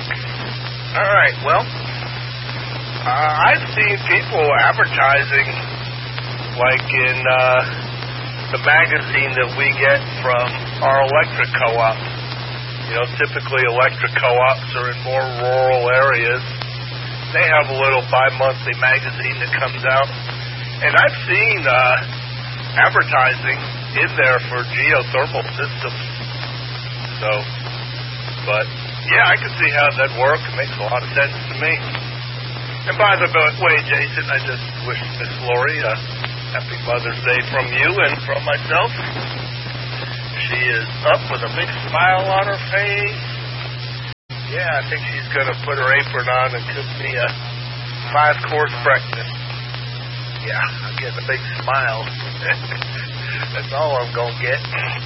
All right, well, I've seen people advertising, like in the magazine that we get from our electric co-op. You know, typically electric co-ops are in more rural areas. They have a little bi-monthly magazine that comes out. And I've seen advertising in there for geothermal systems. So, but, yeah, I can see how that'd work. It makes a lot of sense to me. And by the way, Jason, I just wish Miss Lori a happy Mother's Day from you and from myself. She is up with a big smile on her face. Yeah, I think she's going to put her apron on and cook me a 5-course breakfast. Yeah, I'm getting a big smile. That's all I'm going to get.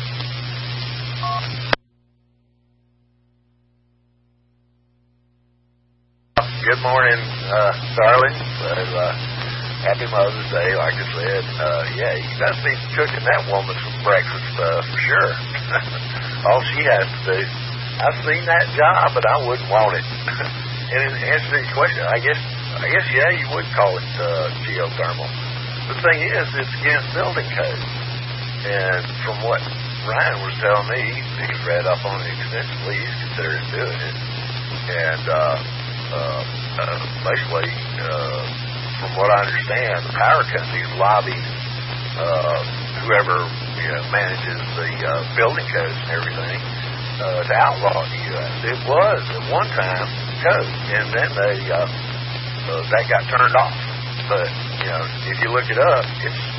Good morning, darling. Happy Mother's Day, like I said. Yeah, you got to be cooking that woman some breakfast, for sure. All she has to do. I've seen that job, but I wouldn't want it. And in answer to your question, I guess, yeah, you would call it geothermal. The thing is, it's against building code. And from what Ryan was telling me, he's read up on it extensively. He's considering doing it. And basically, from what I understand, the power companies lobby whoever manages the building codes and everything to outlaw the U.S. It was at one time code, and then they that got turned off. But if you look it up, it's